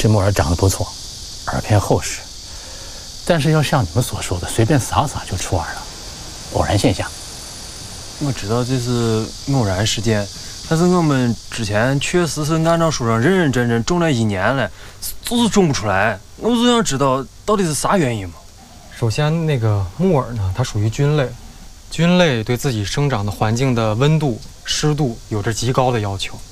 这木耳长得不错，耳片厚实，但是要像你们所说的，随便撒撒就出耳了，偶然现象。 我知道这是偶然事件，但是我们之前确实是按照书上认认真真种了1年了，就是种不出来。我就想知道到底是啥原因嘛。 首先，那个木耳呢，它属于菌类，菌类对自己生长的环境的温度、湿度有着极高的要求。